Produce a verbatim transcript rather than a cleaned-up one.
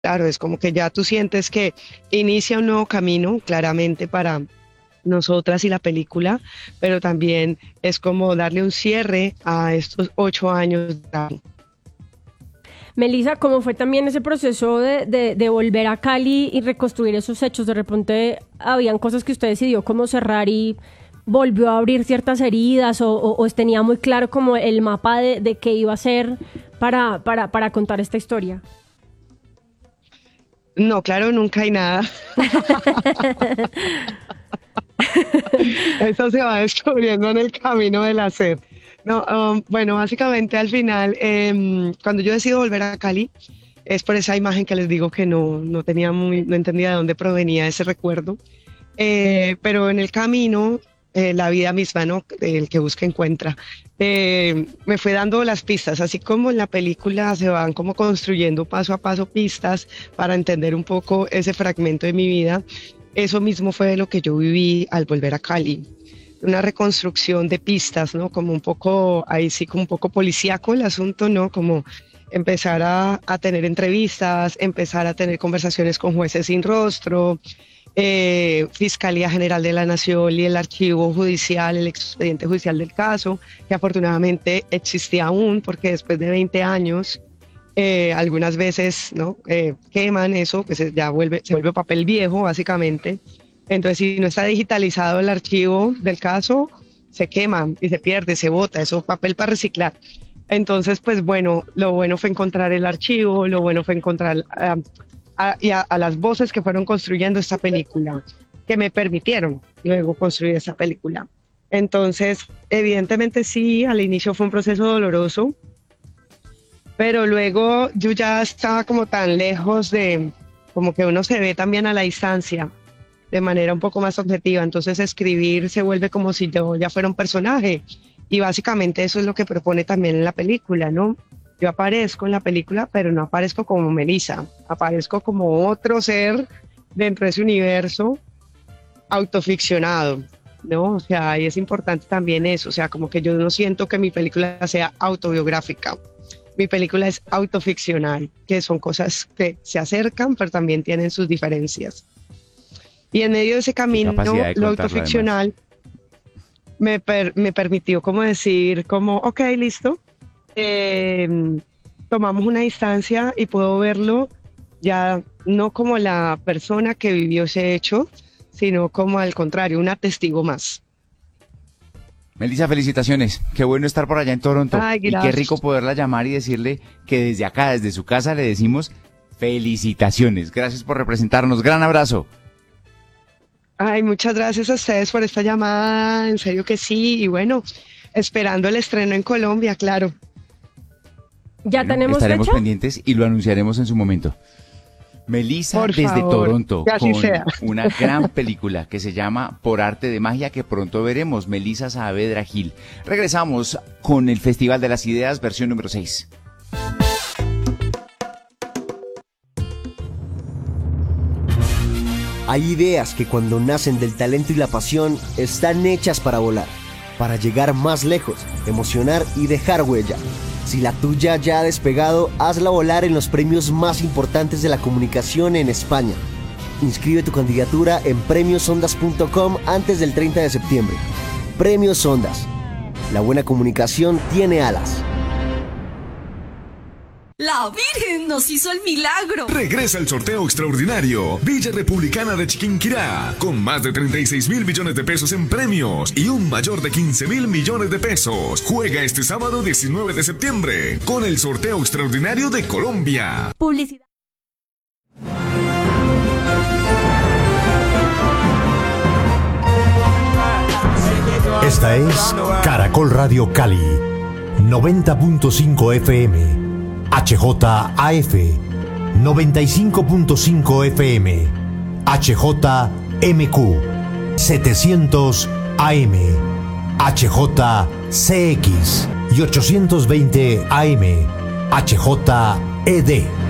Claro, es como que ya tú sientes que inicia un nuevo camino, claramente para nosotras y la película, pero también es como darle un cierre a estos ocho años. Melissa, ¿cómo fue también ese proceso de, de, de volver a Cali y reconstruir esos hechos? De repente habían cosas que usted decidió como cerrar y volvió a abrir ciertas heridas o, o, o tenía muy claro como el mapa de, de qué iba a hacer para, para, para contar esta historia. No, claro, nunca hay nada. Eso se va descubriendo en el camino del hacer. No, um, bueno, básicamente al final, em, cuando yo decido volver a Cali, es por esa imagen que les digo que no, no tenía muy, no entendía de dónde provenía ese recuerdo. Eh, pero en el camino, eh, la vida misma, ¿no? El que busca encuentra. Eh, me fue dando las pistas, así como en la película se van como construyendo paso a paso pistas para entender un poco ese fragmento de mi vida. Eso mismo fue lo que yo viví al volver a Cali. Una reconstrucción de pistas, ¿no? Como un poco, ahí sí, como un poco policíaco el asunto, ¿no? Como empezar a, a tener entrevistas, empezar a tener conversaciones con jueces sin rostro, eh, Fiscalía General de la Nación y el archivo judicial, el expediente judicial del caso, que afortunadamente existía aún, porque después de veinte años, eh, algunas veces, ¿no? Eh, queman eso, pues ya vuelve, se vuelve papel viejo, básicamente. Entonces, si no está digitalizado el archivo del caso, se quema y se pierde, se bota, eso es papel para reciclar. Entonces, pues bueno, lo bueno fue encontrar el archivo, lo bueno fue encontrar uh, a, y a, a las voces que fueron construyendo esta película, que me permitieron luego construir esta película. Entonces, evidentemente sí, al inicio fue un proceso doloroso, pero luego yo ya estaba como tan lejos de, como que uno se ve también a la distancia, de manera un poco más objetiva, entonces escribir se vuelve como si yo ya fuera un personaje, y básicamente eso es lo que propone también en la película, ¿no? Yo aparezco en la película, pero no aparezco como Melissa, aparezco como otro ser dentro de ese universo autoficcionado, ¿no? O sea, y es importante también eso, o sea, como que yo no siento que mi película sea autobiográfica, mi película es autoficcional, que son cosas que se acercan, pero también tienen sus diferencias. Y en medio de ese camino, lo autoficcional me, per, me permitió como decir, como, ok, listo, eh, tomamos una distancia y puedo verlo ya no como la persona que vivió ese hecho, sino como al contrario, una testigo más. Melissa, felicitaciones. Qué bueno estar por allá en Toronto. Ay, y qué rico poderla llamar y decirle que desde acá, desde su casa, le decimos felicitaciones. Gracias por representarnos. Gran abrazo. Ay, muchas gracias a ustedes por esta llamada, en serio que sí, y bueno, esperando el estreno en Colombia, claro. ¿Ya bueno, tenemos estaremos fecha? pendientes y lo anunciaremos en su momento. Melissa por desde favor, Toronto, con sea. una gran película que se llama Por Arte de Magia, que pronto veremos, Melissa Saavedra Gil. Regresamos con el Festival de las Ideas, versión número seis. Hay ideas que cuando nacen del talento y la pasión están hechas para volar, para llegar más lejos, emocionar y dejar huella. Si la tuya ya ha despegado, hazla volar en los premios más importantes de la comunicación en España. Inscribe tu candidatura en premios ondas punto com antes del treinta de septiembre. Premios Ondas. La buena comunicación tiene alas. ¡La Virgen nos hizo el milagro! Regresa el sorteo extraordinario Villa Republicana de Chiquinquirá, con más de treinta y seis mil millones de pesos en premios y un mayor de quince mil millones de pesos. Juega este sábado diecinueve de septiembre con el sorteo extraordinario de Colombia. Publicidad. Esta es Caracol Radio Cali, noventa punto cinco F M. H J A F noventa y cinco punto cinco F M, H J M Q setecientos A M, H J C X y ochocientos veinte A M, H J E D.